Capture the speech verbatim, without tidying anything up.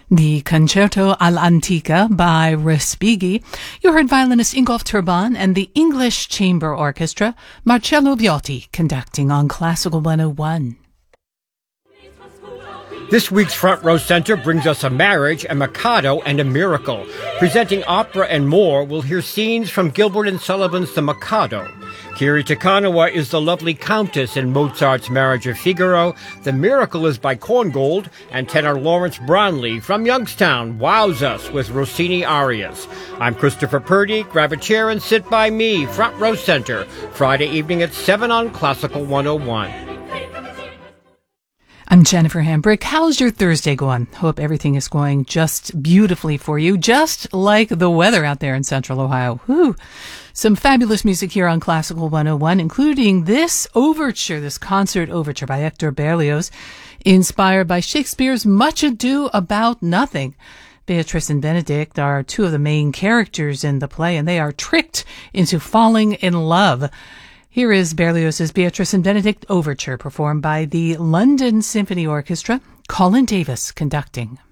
The Concerto all'Antica by Respighi. You heard violinist Ingolf Turban and the English Chamber Orchestra, Marcello Viotti, conducting on Classical one oh one. This week's Front Row Center brings us a marriage, a Mikado, and a miracle. Presenting opera and more, we'll hear scenes from Gilbert and Sullivan's The Mikado. Kiri Te Kanawa is the lovely Countess in Mozart's Marriage of Figaro. The Miracle is by Korngold, and tenor Lawrence Brownlee from Youngstown wows us with Rossini arias. I'm Christopher Purdy. Grab a chair and sit by me. Front Row Center, Friday evening at seven on Classical one oh one. I'm Jennifer Hambrick. How's your Thursday going? Hope everything is going just beautifully for you, just like the weather out there in Central Ohio. Whew. Some fabulous music here on Classical one oh one, including this overture, this concert overture by Hector Berlioz, inspired by Shakespeare's Much Ado About Nothing. Beatrice and Benedict are two of the main characters in the play, and they are tricked into falling in love. Here is Berlioz's Beatrice and Benedict Overture, performed by the London Symphony Orchestra, Colin Davis conducting.